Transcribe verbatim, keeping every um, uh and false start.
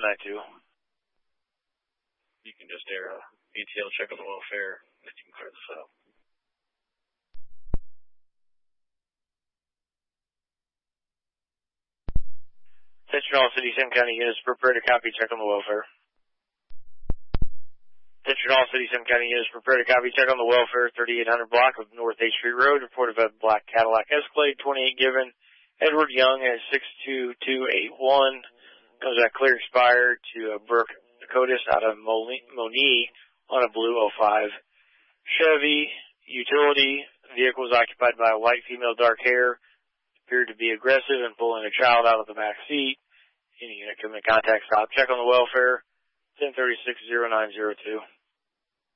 nine two. You can just air a A T L check on the welfare, and you can clear this out. Attention all City Sam County units, prepare to copy, check on the welfare. Attention all City Sam County units, prepare to copy, check on the welfare, thirty-eight hundred block of North eighth Street Road, report of a black Cadillac Escalade, twenty-eight given, Edward Young at six two two eight one, comes back clear expired to uh, Burke Dakotas out of Monee on a blue oh five. Chevy, utility, vehicle was occupied by a white female, dark hair, appeared to be aggressive and pulling a child out of the back seat. Any unit coming to contact stop. Check on the welfare, ten thirty-six oh nine oh two.